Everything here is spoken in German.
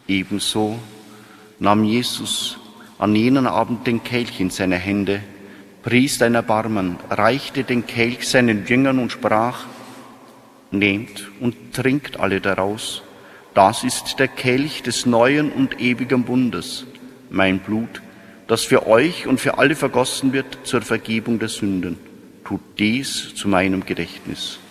Ebenso nahm Jesus an jenem Abend den Kelch in seine Hände, pries dein Erbarmen, reichte den Kelch seinen Jüngern und sprach: Nehmt und trinkt alle daraus. Das ist der Kelch des neuen und ewigen Bundes, mein Blut, das für euch und für alle vergossen wird zur Vergebung der Sünden. Tut dies zu meinem Gedächtnis.